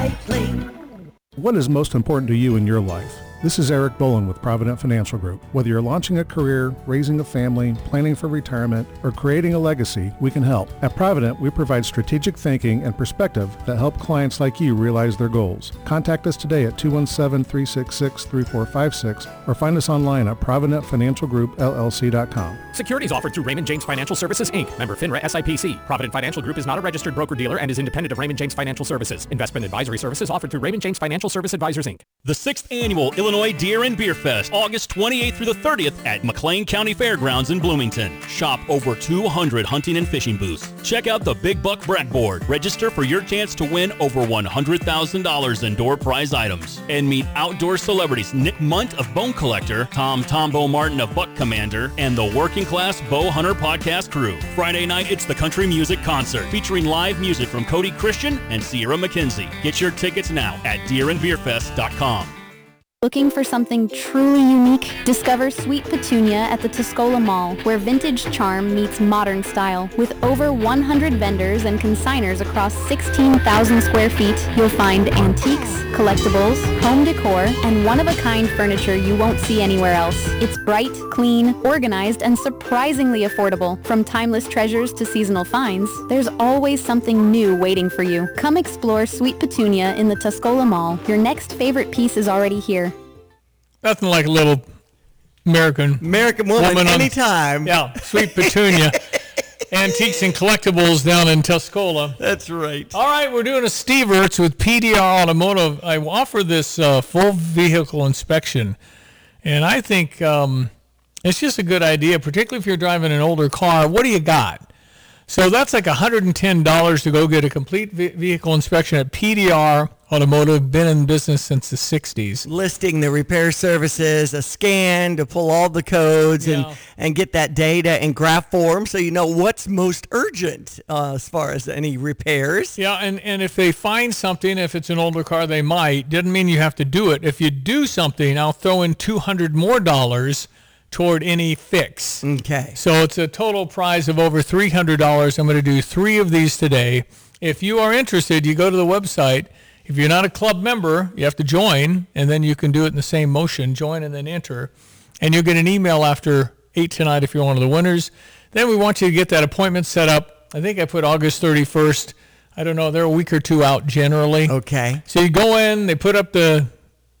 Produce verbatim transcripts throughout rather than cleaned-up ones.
lightly. What is most important to you in your life? This is Eric Boland with Provident Financial Group. Whether you're launching a career, raising a family, planning for retirement, or creating a legacy, we can help. At Provident, we provide strategic thinking and perspective that help clients like you realize their goals. Contact us today at two one seven, three six six, three four five six or find us online at provident financial group l l c dot com. Securities offered through Raymond James Financial Services, Incorporated. Member FINRA S I P C. Provident Financial Group is not a registered broker-dealer and is independent of Raymond James Financial Services. Investment advisory services offered through Raymond James Financial Service Advisors, Incorporated. The sixth Annual Illinois Deer and Beer Fest, August twenty-eighth through the thirtieth at McLean County Fairgrounds in Bloomington. Shop over two hundred hunting and fishing booths. Check out the Big Buck Bread Board. Register for your chance to win over one hundred thousand dollars in door prize items. And meet outdoor celebrities Nick Munt of Bone Collector, Tom Tombo Martin of Buck Commander, and the Working Class Bow Hunter podcast crew. Friday night, it's the Country Music Concert featuring live music from Cody Christian and Sierra McKenzie. Get your tickets now at deer and beer fest dot com. Looking for something truly unique? Discover Sweet Petunia at the Tuscola Mall, where vintage charm meets modern style. With over one hundred vendors and consigners across sixteen thousand square feet, you'll find antiques, collectibles, home decor, and one-of-a-kind furniture you won't see anywhere else. It's bright, clean, organized, and surprisingly affordable. From timeless treasures to seasonal finds, there's always something new waiting for you. Come explore Sweet Petunia in the Tuscola Mall. Your next favorite piece is already here. Nothing like a little American American woman, woman anytime. On, yeah, Sweet Petunia. Antiques and Collectibles down in Tuscola. That's right. All right, we're doing a Steve Ertz with P D R Automotive. I offer this uh, full vehicle inspection, and I think um, it's just a good idea, particularly if you're driving an older car. What do you got? So that's like one hundred ten dollars to go get a complete ve- vehicle inspection at P D R Automotive. Been in business since the sixties. Listing the repair services, a scan to pull all the codes Yeah. and, and get that data in graph form so you know what's most urgent uh, as far as any repairs. Yeah, and, and if they find something, if it's an older car, they might. Doesn't mean you have to do it. If you do something, I'll throw in two hundred more dollars toward any fix. Okay. So it's a total prize of over three hundred dollars. I'm going to do three of these today. If you are interested, you go to the website. If you're not a club member, you have to join, and then you can do it in the same motion, join and then enter. And you'll get an email after eight tonight if you're one of the winners. Then we want you to get that appointment set up. I think I put August thirty-first. I don't know. They're a week or two out generally. Okay. So you go in, they put up the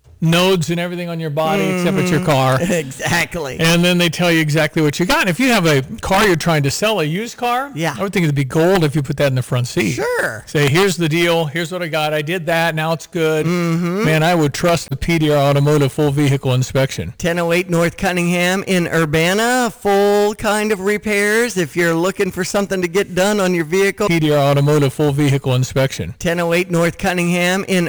nodes and everything on your body mm-hmm. except it's your car. Exactly. And then they tell you exactly what you got. And if you have a car you're trying to sell, a used car, yeah. I would think it'd be gold if you put that in the front seat. Sure. Say, here's the deal. Here's what I got. I did that. Now it's good. Mm-hmm. Man, I would trust the P D R Automotive full vehicle inspection. ten oh eight North Cunningham in Urbana. Full kind of repairs. If you're looking for something to get done on your vehicle. P D R Automotive full vehicle inspection. ten oh eight North Cunningham in